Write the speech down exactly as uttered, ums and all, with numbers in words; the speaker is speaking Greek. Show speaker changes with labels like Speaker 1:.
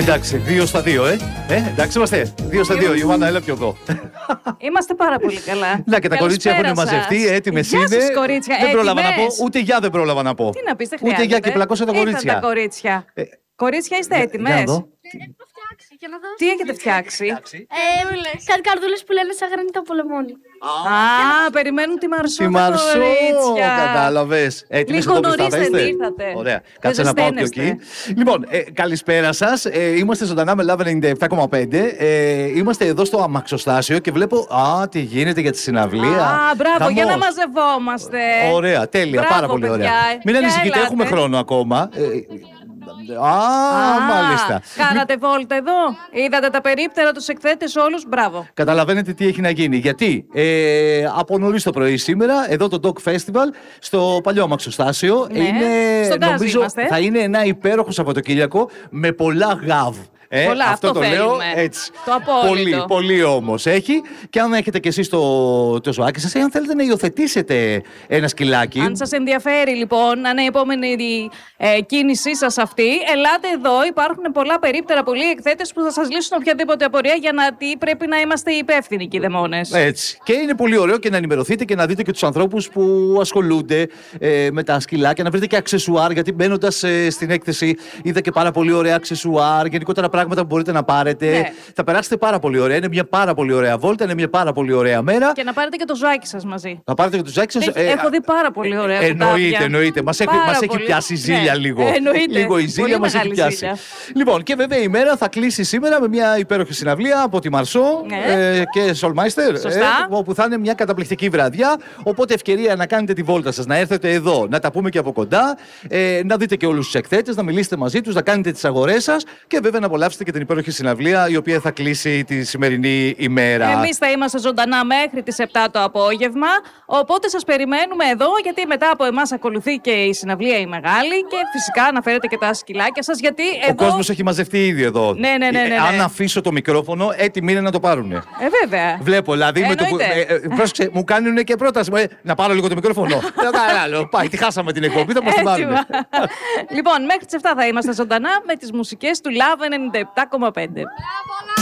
Speaker 1: Εντάξει, δύο στα δύο, ε. ε εντάξει είμαστε. Δύο στα δύο. Ιωάννα, έλα πιο εδώ.
Speaker 2: Είμαστε πάρα πολύ καλά.
Speaker 1: Να και τα κορίτσια έχουν μαζευτεί, έτοιμες είναι.
Speaker 2: Γεια σας, κορίτσια.
Speaker 1: Δεν πρόλαβα να πω,
Speaker 2: Έτοιμες?
Speaker 1: ούτε γεια δεν πρόλαβα να πω.
Speaker 2: Τι να πεις, δεν χρειάζεται.
Speaker 1: Ούτε γεια και πλακώσα τα κορίτσια.
Speaker 2: Ήρθαν τα κορίτσια.
Speaker 1: Ε,
Speaker 2: Κορίτσια, είστε
Speaker 1: για-
Speaker 2: έτοιμες?
Speaker 1: για να δω.
Speaker 2: Τι έχετε φτιάξει?
Speaker 3: Ε, κάτι καρδούλες που λένε σαν γρανίτα από λεμόνι.
Speaker 2: Α, περιμένουν τη Μαρσό.
Speaker 1: Τη
Speaker 2: τα
Speaker 1: Μαρσό,
Speaker 2: κορίτσια.
Speaker 1: κατάλαβες. Έτοιμες
Speaker 2: Λίγο
Speaker 1: εδώ μπροστά,
Speaker 2: νωρίς
Speaker 1: θα
Speaker 2: δεν
Speaker 1: είστε?
Speaker 2: ήρθατε.
Speaker 1: Ωραία,
Speaker 2: Δεν
Speaker 1: κάτσε να πάω πιο
Speaker 2: ζεσταίνεστε.
Speaker 1: εκεί. Λοιπόν, ε, καλησπέρα σας. Ε, είμαστε ζωντανά με Love ενενήντα επτά κόμμα πέντε. Ε, είμαστε εδώ στο αμαξοστάσιο και βλέπω. Α, τι γίνεται για τη συναυλία.
Speaker 2: Α, μπράβο, για να
Speaker 1: Χαμός.
Speaker 2: μαζευόμαστε.
Speaker 1: Ωραία, τέλεια,
Speaker 2: Μπράβο,
Speaker 1: πάρα πολύ ωραία.
Speaker 2: παιδιά.
Speaker 1: Μην
Speaker 2: Για
Speaker 1: ανησυχείτε,
Speaker 2: ελάτε.
Speaker 1: έχουμε χρόνο ακόμα. Ε, Α, μάλιστα.
Speaker 2: Κάνατε βόλτα εδώ. Είδατε τα περίπτερα, τους εκθέτες όλους. Μπράβο.
Speaker 1: Καταλαβαίνετε τι έχει να γίνει. Γιατί ε, από νωρί το πρωί σήμερα, εδώ το Dog Festival, στο παλιό αμαξοστάσιο,
Speaker 2: Ναι,
Speaker 1: είναι,
Speaker 2: στον Γκάζι
Speaker 1: νομίζω
Speaker 2: είμαστε.
Speaker 1: θα είναι ένα υπέροχο Σαββατοκύριακο με πολλά γαβ. Ε,
Speaker 2: Πολλά, αυτό
Speaker 1: το λέω
Speaker 2: θέλουμε.
Speaker 1: έτσι.
Speaker 2: Το απόλυτο.
Speaker 1: Πολύ, πολύ όμως έχει. Και αν έχετε κι εσείς το, το ζωάκι σας, ή αν θέλετε να υιοθετήσετε ένα σκυλάκι.
Speaker 2: Αν σας ενδιαφέρει λοιπόν, αν είναι η επόμενη ε, κίνησή σας αυτή, ελάτε εδώ. Υπάρχουν πολλά περίπτερα, πολλοί εκθέτες που θα σας λύσουν οποιαδήποτε απορία για να τι πρέπει να είμαστε υπεύθυνοι και οι δαιμόνες.
Speaker 1: Έτσι. Και είναι πολύ ωραίο και να ενημερωθείτε και να δείτε και τους ανθρώπους που ασχολούνται ε, με τα σκυλάκια, να βρείτε και αξεσουάρ. Γιατί μπαίνοντας ε, στην έκθεση, είδα και πάρα πολύ ωραία αξεσουάρ, γενικότερα πράγματα που μπορείτε να πάρετε.
Speaker 2: Ναι.
Speaker 1: Θα περάσετε πάρα πολύ ωραία. Είναι μια πάρα πολύ ωραία βόλτα, είναι μια πάρα πολύ ωραία μέρα.
Speaker 2: Και να πάρετε και το ζωάκι σας μαζί.
Speaker 1: Θα πάρετε και τους ζάκες σας.
Speaker 2: Έχει- έχω δει πάρα πολύ ωραία
Speaker 1: Εννοείται,
Speaker 2: κουτάκια.
Speaker 1: εννοείται. Μας έχει,
Speaker 2: Πάρα
Speaker 1: μας έχει
Speaker 2: πολύ.
Speaker 1: πιάσει η ζήλια
Speaker 2: Ναι,
Speaker 1: λίγο.
Speaker 2: εννοείται.
Speaker 1: Λίγο η ζήλια
Speaker 2: Πολύ
Speaker 1: μας έχει
Speaker 2: μεγάλη
Speaker 1: πιάσει.
Speaker 2: ζήλια.
Speaker 1: Λοιπόν, και βέβαια η μέρα θα κλείσει σήμερα με μια υπέροχη συναυλία από τη Μαρσό
Speaker 2: Ναι.
Speaker 1: ε, και Σολμάιστερ.
Speaker 2: Σωστά.
Speaker 1: όπου θα είναι μια καταπληκτική βραδιά. Οπότε ευκαιρία να κάνετε τη βόλτα σας, να έρθετε εδώ, να τα πούμε και από κοντά, ε, να δείτε και όλους τους εκθέτες, να μιλήσετε μαζί τους, να κάνετε τις αγορές σας και βέβαια να απολαύσετε και την υπέροχη συναυλία η οποία θα κλείσει τη σημερινή ημέρα.
Speaker 2: Εμείς θα είμαστε ζωντανά μέχρι τις επτά το απόγευμα. Οπότε σας περιμένουμε εδώ, γιατί μετά από εμάς ακολουθεί και η συναυλία η μεγάλη. Και φυσικά να φέρετε και τα σκυλάκια σας, γιατί
Speaker 1: Ο
Speaker 2: εδώ.
Speaker 1: κόσμος έχει μαζευτεί ήδη εδώ.
Speaker 2: Ναι, ναι, ναι, ναι, ναι.
Speaker 1: Ε, Αν αφήσω το μικρόφωνο, έτοιμοι είναι να το πάρουνε.
Speaker 2: Ε, βέβαια.
Speaker 1: Βλέπω, δηλαδή με το που.
Speaker 2: Εννοείται.
Speaker 1: Ε, ε, πρόσεξε, μου κάνουν και πρόταση. Ε, να πάρω λίγο το μικρόφωνο. Δεν θα λέω, πάει, τη χάσαμε την εκπομπή, θα μας την πάρουν.
Speaker 2: Έτοιμα. Λοιπόν, μέχρι τις επτά θα είμαστε ζωντανά με τις μουσικές του Love ενενήντα επτά κόμμα πέντε.